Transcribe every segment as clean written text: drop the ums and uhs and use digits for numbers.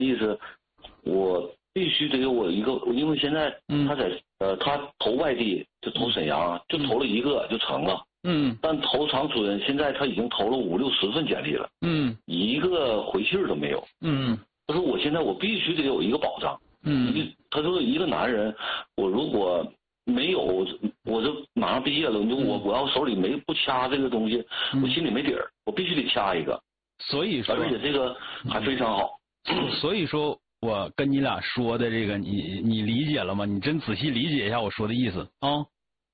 意思，我必须得有我一个，因为现在他在他投外地就投沈阳，就投了一个就成了。但投长春，现在他已经投了50、60份简历了。一个回信都没有。他说我现在我必须得有一个保障。他说一个男人，我如果没有，我就马上毕业了，我要手里不掐这个东西，我心里没底儿，我必须得掐一个。 所以说， 而且这个还非常好。 所以说我跟你俩说的这个，你理解了吗？你真仔细理解一下我说的意思啊。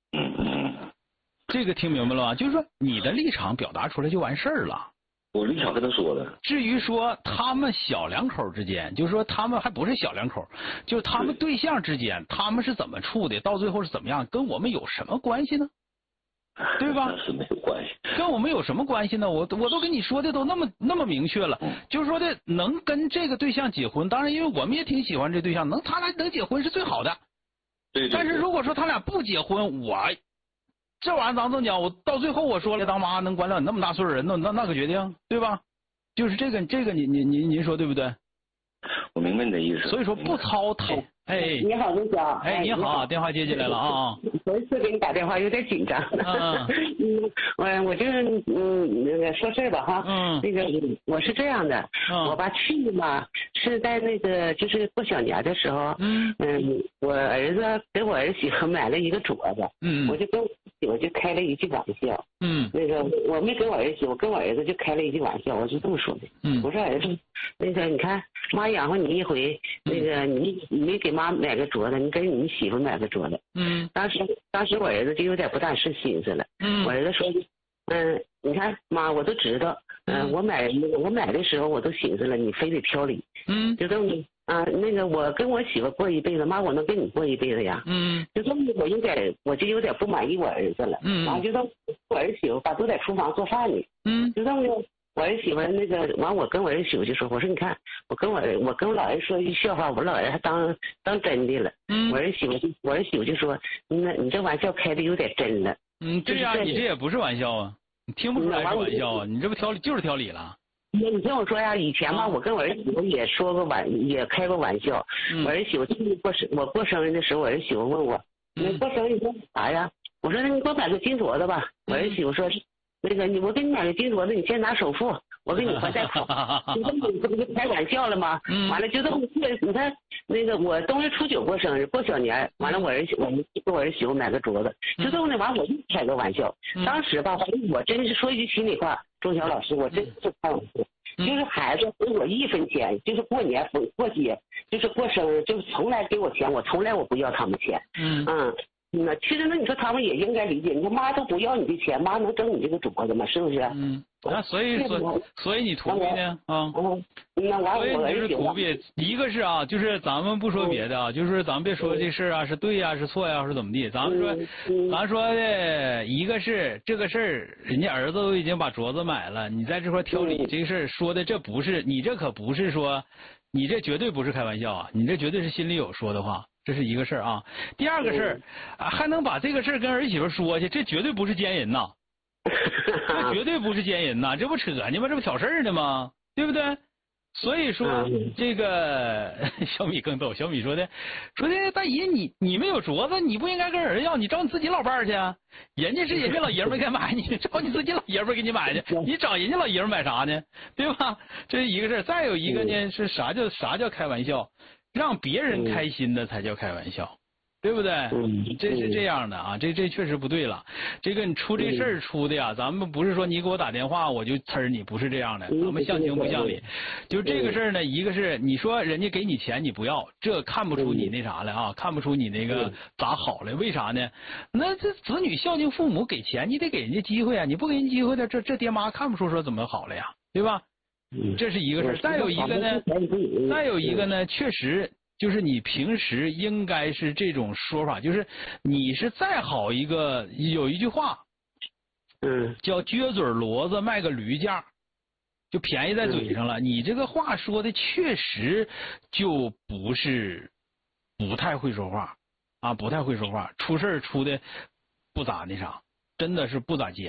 这个听明白了吗？就是说你的立场表达出来就完事儿了。 我立场跟他说的。 至于说他们小两口之间，就是说他们还不是小两口，就他们对象之间，他们是怎么处的，到最后是怎么样，跟我们有什么关系呢？对吧？ 是没有关系。 跟我们有什么关系呢？我都跟你说的都那么明确了，就是说的能跟这个对象结婚，当然因为我们也挺喜欢这对象，他俩能结婚是最好的。 对。 但是如果说他俩不结婚，这玩意儿咱正讲，我到最后我说了，当妈能管了你那么大岁数人，那个决定，对吧？就是这个您说对不对？ 我明白你的意思。 所以说不操太。哎， 你好，陆小。 你好，电话接进来了啊。 头一次给你打电话有点紧张。我就是那个说事儿吧哈。那个我是这样的，我吧去年嘛是在那个就是过小年的时候，我儿子给我儿媳妇买了一个镯子，我就跟我媳妇就开了一句玩笑，那个我没跟我儿媳妇，跟我儿子就开了一句玩笑，我就这么说的，我说儿子，那个你看妈养活你一回，那个你没给妈买个镯子，你给你媳妇买个镯子。当时我儿子就有点不大是心思了。我儿子说，你看妈，我都知道，我买的时候我都寻思了，你非得挑理。就这么那个我跟我媳妇过一辈子，妈我能跟你过一辈子呀。就这么我就有点不满意我儿子了。完就这么我儿媳妇吧都在厨房做饭呢。就这么的。我儿媳妇那个完，我跟我儿媳妇就说，我说你看，我跟我老儿说一句笑话，我老儿还当真的了。我儿媳妇就说，你这玩笑开的有点真了。 对呀，你这也不是玩笑啊，你听不出来是玩笑啊，你这不就是挑理了。 你听我说呀，以前嘛，我跟我儿媳妇也也开过玩笑。我儿媳妇我过生日的时候，我儿媳妇问我，你过生日你干啥呀？我说你给我买个金镯子吧。我儿媳妇说。那个我给你买个金镯子，你先拿首付，我给你还贷款。你这不是开玩笑了吗？完了就这么你看那个我冬日初9过生日，过小年，完了我给我儿媳妇买个镯子，就这么的完我就开个玩笑。当时吧，反正我真是说一句心里话，钟晓老师，我真是开玩笑。就是孩子给我1分钱，就是过年过节，就是过生日，就是从来给我钱，我从来我不要他们钱。其实你说他们也应该理解，你说妈都不要你的钱，妈能挣你这个镯子吗？是不是？ 所以你图避呢啊？所以你就是图避，一个是就是咱们不说别的就是咱们别说这事儿是对呀是错呀是怎么地，咱说的一个是这个事儿，人家儿子都已经把镯子买了，你在这块挑理这个事儿说的，这不是你这可不是说，你这绝对不是开玩笑啊，你这绝对是心里有说的话。这是一个事儿啊，第二个事儿还能把这个事儿跟儿媳妇说去，这绝对不是奸淫呐，这绝对不是奸淫呐，这不扯呢吗？这不挑事儿呢吗？对不对？所以说这个小米更逗，小米说的大姨你没有镯子，你不应该跟儿子要，你找你自己老伴儿去啊，人家是人家老爷们儿该买，你找你自己老爷们儿给你买去，你找人家老爷们儿买啥呢？对吧？这是一个事儿。再有一个呢是啥叫开玩笑？让别人开心的才叫开玩笑，对不对？这是这样的啊，这确实不对了。这个你出这事儿出的呀，咱们不是说你给我打电话我就呲你，不是这样的，咱们相情不相理。就这个事儿呢，一个是你说人家给你钱你不要，这看不出你那啥来啊，看不出你那个咋好了，为啥呢？那这子女孝敬父母给钱，你得给人家机会啊，你不给人机会的，这爹妈看不出说怎么好了呀，对吧？这是一个事儿。再有一个呢，确实就是你平时应该是这种说法，就是你是再好一个，有一句话叫撅嘴骡子卖个驴价，就便宜在嘴上了。你这个话说的确实就不太会说话啊，不太会说话，出事儿出的不咋那啥，真的是不咋尖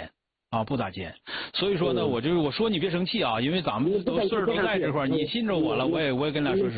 啊，不咋尖。所以说呢，我说你别生气啊，因为咱们都岁数都在这块儿，你信着我了，我也跟俩说实话。